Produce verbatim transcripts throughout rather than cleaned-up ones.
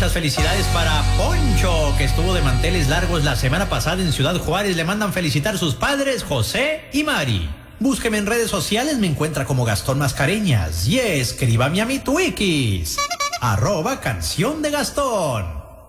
muchas felicidades para Poncho, que estuvo de manteles largos la semana pasada en Ciudad Juárez. Le mandan felicitar sus padres, José y Mari. Búsqueme en redes sociales, me encuentra como Gastón Mascareñas. Y escríbame a mi Twikis, arroba canción de Gastón.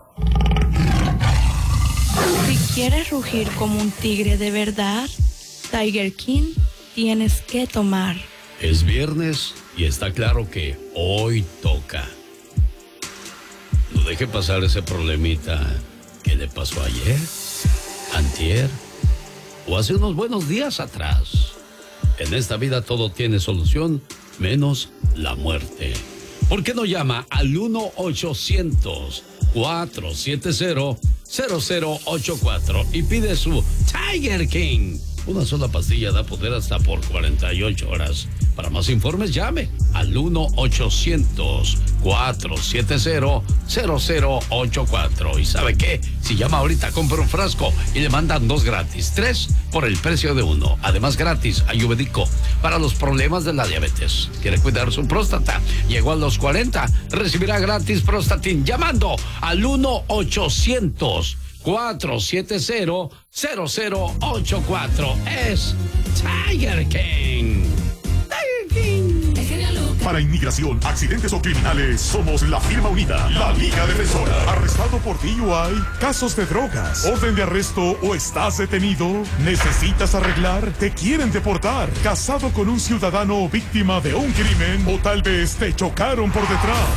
Si quieres rugir como un tigre de verdad, Tiger King tienes que tomar. Es viernes y está claro que hoy toca. No deje pasar ese problemita que le pasó ayer, antier o hace unos buenos días atrás. En esta vida todo tiene solución, menos la muerte. ¿Por qué no llama al uno ochocientos, cuatrocientos setenta, cero cero ocho cuatro y pide su Tiger King? Una sola pastilla da poder hasta por cuarenta y ocho horas. Para más informes, llame al uno ochocientos, cuatrocientos setenta, cero cero ocho cuatro. ¿Y sabe qué? Si llama ahorita, compra un frasco y le mandan dos gratis. Tres por el precio de uno. Además, gratis, ayurvédico para los problemas de la diabetes. ¿Quiere cuidar su próstata? Llegó a los cuarenta, recibirá gratis Prostatin llamando al uno ochocientos, cuatrocientos setenta, cero cero ocho cuatro. Es Tiger King. Tiger King. Para inmigración, accidentes o criminales, somos la firma unida, la Liga Defensora. ¿Arrestado por D U I? ¿Casos de drogas? ¿Orden de arresto o estás detenido? ¿Necesitas arreglar? ¿Te quieren deportar? ¿Casado con un ciudadano víctima de un crimen? ¿O tal vez te chocaron por detrás?